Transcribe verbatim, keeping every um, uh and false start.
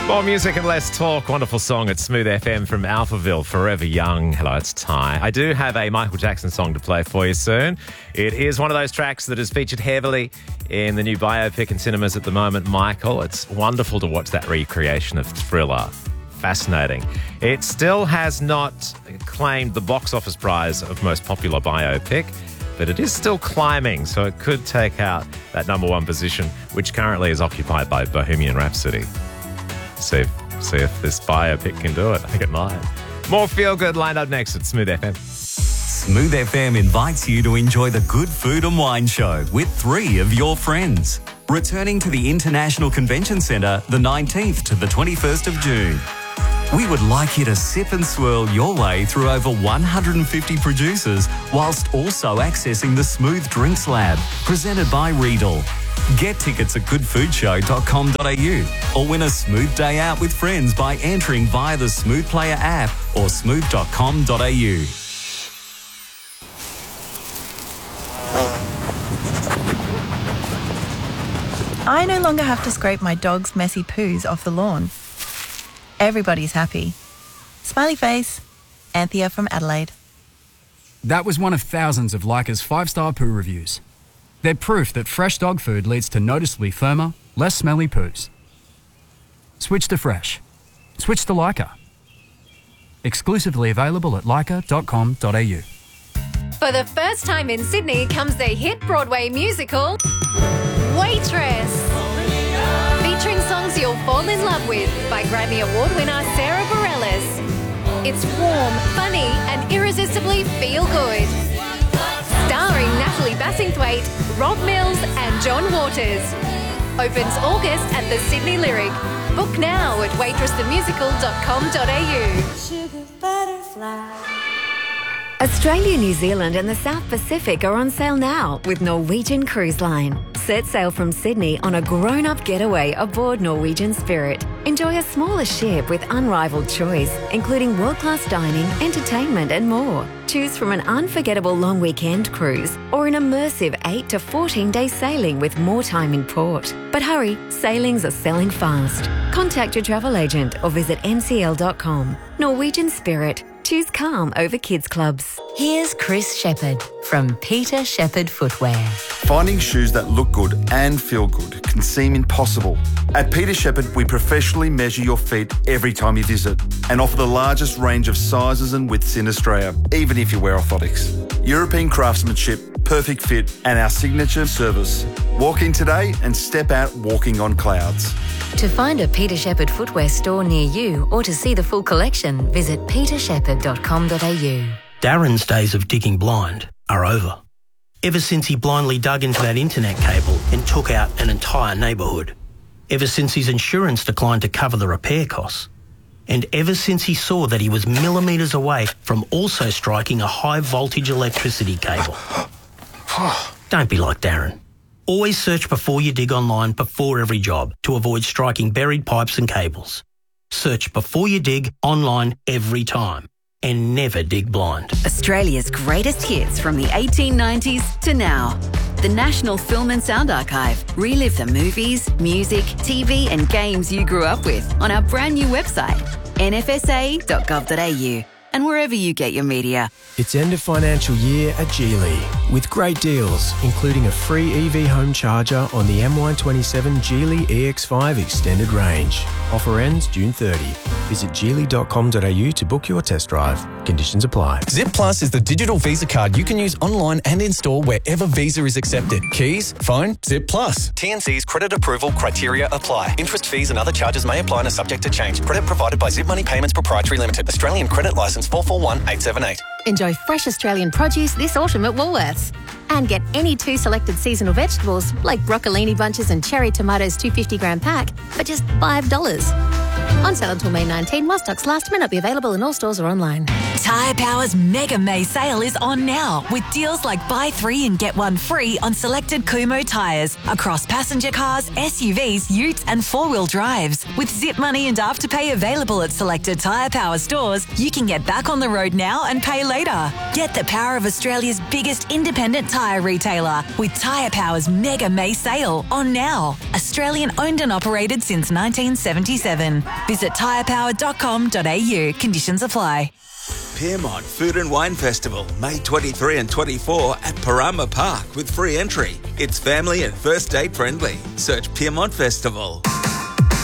More music and less talk. Wonderful song at Smooth F M from Alphaville, Forever Young. Hello, it's Ty. I do have a Michael Jackson song to play for you soon. It is one of those tracks that is featured heavily in the new biopic in cinemas at the moment, Michael. It's wonderful to watch that recreation of Thriller. Fascinating. It still has not claimed the box office prize of most popular biopic, but it is still climbing, so it could take out that number one position, which currently is occupied by Bohemian Rhapsody. See if, see if this biopic can do it. I think it might. More feel-good lined up next at Smooth F M. Smooth F M invites you to enjoy the Good Food and Wine Show with three of your friends. Returning to the International Convention Centre the nineteenth to the twenty-first of June. We would like you to sip and swirl your way through over one hundred fifty producers whilst also accessing the Smooth Drinks Lab, presented by Riedel. Get tickets at good food show dot com dot a u or win a smooth day out with friends by entering via the Smooth Player app or smooth dot com dot a u. I no longer have to scrape my dog's messy poos off the lawn. Everybody's happy. Smiley face, Anthea from Adelaide. That was one of thousands of Leica's five-star poo reviews. They're proof that fresh dog food leads to noticeably firmer, less smelly poos. Switch to fresh. Switch to Leica. Exclusively available at leica dot com dot a u. For the first time in Sydney comes the hit Broadway musical, Waitress. Featuring songs you'll fall in love with by Grammy Award winner Sarah Bareilles. It's warm, funny and irresistibly feel-good. Starring Natalie Bassingthwaite, Rob Mills and John Waters. Opens August at the Sydney Lyric. Book now at waitress the musical dot com dot a u. Sugar butterfly. Australia, New Zealand and the South Pacific are on sale now with Norwegian Cruise Line. Set sail from Sydney on a grown-up getaway aboard Norwegian Spirit. Enjoy a smaller ship with unrivaled choice, including world-class dining, entertainment and more. Choose from an unforgettable long weekend cruise or an immersive eight to fourteen day sailing with more time in port. But hurry, sailings are selling fast. Contact your travel agent or visit n c l dot com. Norwegian Spirit. Choose calm over kids clubs. Here's Chris Shepherd from Peter Shepherd Footwear. Finding shoes that look good and feel good can seem impossible. At Peter Shepherd, we professionally measure your feet every time you visit and offer the largest range of sizes and widths in Australia, even if you wear orthotics. European craftsmanship, perfect fit, and our signature service. Walk in today and step out walking on clouds. To find a Peter Shepherd Footwear store near you or to see the full collection, visit peter shepherd dot com dot a u. Darren's days of digging blind are over. Ever since he blindly dug into that internet cable and took out an entire neighbourhood. Ever since his insurance declined to cover the repair costs. And ever since he saw that he was millimetres away from also striking a high voltage electricity cable. Don't be like Darren. Always search before you dig online before every job to avoid striking buried pipes and cables. Search before you dig online every time and never dig blind. Australia's greatest hits from the eighteen nineties to now. The National Film and Sound Archive. Relive the movies, music, T V and games you grew up with on our brand new website, n f s a dot gov dot a u. And wherever you get your media. It's end of financial year at Geely with great deals, including a free E V home charger on the M Y twenty-seven Geely E X five Extended Range. Offer ends June thirtieth. Visit geely dot com dot a u to book your test drive. Conditions apply. Zip Plus is the digital Visa card you can use online and in-store wherever Visa is accepted. Keys, phone, Zip Plus. T N C's credit approval criteria apply. Interest, fees and other charges may apply and are subject to change. Credit provided by Zip Money Payments Proprietary Limited. Australian Credit Licence four four one eight seven eight. Enjoy fresh Australian produce this autumn at Woolworths. And get any two selected seasonal vegetables like broccolini bunches and cherry tomatoes two hundred fifty gram pack for just five dollars. On sale until May nineteenth, while stocks last, may not be available in all stores or online. Tyre Power's Mega May sale is on now with deals like buy three and get one free on selected Kumo tyres across passenger cars, S U Vs, utes and four-wheel drives. With Zip Money and Afterpay available at selected Tyre Power stores, you can get back on the road now and pay later. Get the power of Australia's biggest independent tyre retailer with Tyre Power's Mega May sale on now. Australian owned and operated since nineteen seventy-seven. Visit tyre power dot com dot a u. Conditions apply. Piermont Food and Wine Festival, May twenty-third and twenty-fourth at Parama Park with free entry. It's family and first date friendly. Search Piermont Festival.